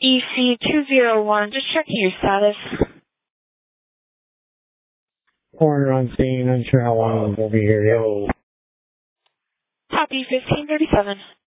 EC201, just checking your status. Coroner on scene, unsure how long we'll be here. Yo. Copy 1537.